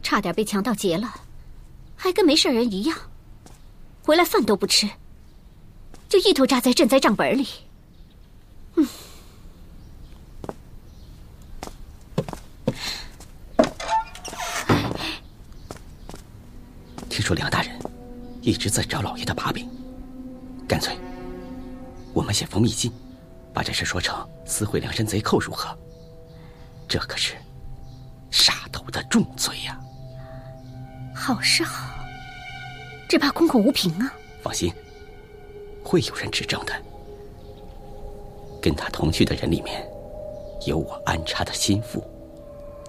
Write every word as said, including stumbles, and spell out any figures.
差点被强盗劫了，还跟没事人一样，回来饭都不吃，就一头扎在赈灾账本里。嗯。 听说梁大人一直在找老爷的把柄，干脆我们写封密信，把这事说成私毁梁山贼寇如何？这可是杀头的重罪呀！ 好是好，只怕空口无凭啊。 放心，会有人指证的。跟他同去的人里面，有我安插的心腹。